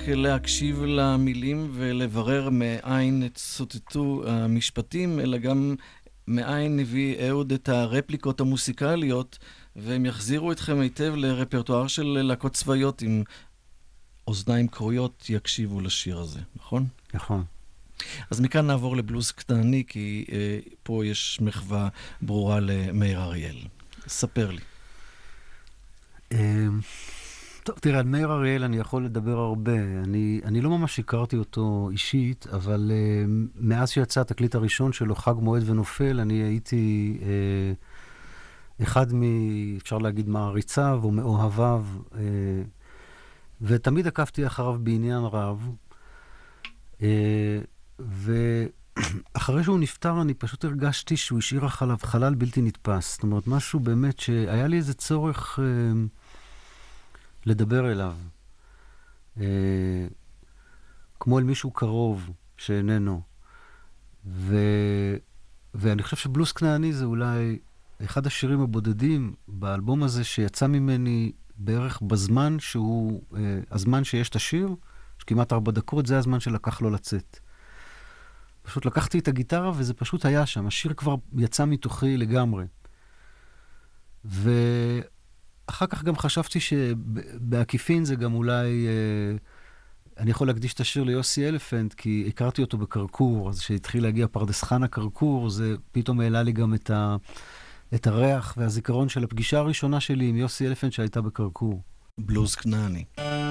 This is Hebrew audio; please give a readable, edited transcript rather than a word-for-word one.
להקשיב למילים ולברר מאין צוטטו המשפטים, אלא גם מאין הביא אהוד את הרפליקות המוסיקליות, והם יחזירו אתכם היטב לרפרטואר של להקות צבאיות עם אוזניים קרויות יקשיבו לשיר הזה, נכון? נכון. אז מכאן נעבור לבלוז כנעני, כי פה יש מחווה ברורה למאיר אריאל. ספר לי. טוב, תראה, על מאיר אריאל אני יכול לדבר הרבה. אני לא ממש הכרתי אותו אישית, אבל מאז שיצא התקליט הראשון שלו, חג מועד ונופל, אני הייתי אחד אפשר להגיד, מעריציו או מאוהביו, ותמיד עקבתי אחריו בעניין רב. ואחרי שהוא נפטר, אני פשוט הרגשתי שהוא השאיר עליו חלל בלתי נתפס. זאת אומרת, משהו באמת שהיה לי איזה צורך לדבר אליו. כמו אל מישהו קרוב שאיננו. ואני חושב שבלוז כנעני זה אולי אחד השירים הבודדים באלבום הזה שיצא ממני בערך בזמן שהוא, הזמן שיש את השיר, שכמעט 4 דקות, זה הזמן שלקח לו לצאת. פשוט לקחתי את הגיטרה וזה פשוט היה שם. השיר כבר יצא מתוכי לגמרי. ואחר כך גם חשבתי שבעקיפין זה גם אולי, אני יכול להקדיש את השיר ליוסי אלפנט, כי הכרתי אותו בקרקור, אז כשהתחיל להגיע פרדס חנה קרקור, זה פתאום העלה לי גם את הריח והזיכרון של הפגישה הראשונה שלי עם יוסי אלפנט שהייתה בקרקור. בלוז כנעני.